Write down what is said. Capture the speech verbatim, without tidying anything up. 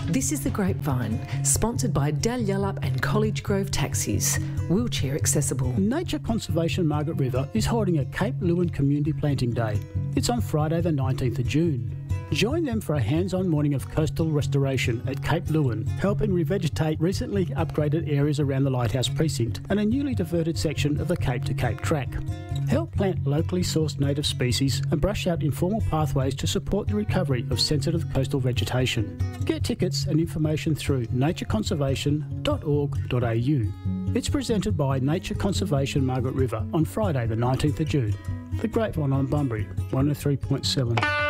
This is The Grapevine, sponsored by Dalyellup and College Grove Taxis, wheelchair accessible. Nature Conservation Margaret River is holding a Cape Leeuwin Community Planting Day. It's on Friday the nineteenth of June. Join them for a hands-on morning of coastal restoration at Cape Leeuwin, helping revegetate recently upgraded areas around the Lighthouse Precinct and a newly diverted section of the Cape to Cape track. Help plant locally sourced native species and brush out informal pathways to support the recovery of sensitive coastal vegetation. Get tickets and information through nature conservation dot org dot a u. It's presented by Nature Conservation Margaret River on Friday the nineteenth of June. The Grapevine on Bunbury, one oh three point seven.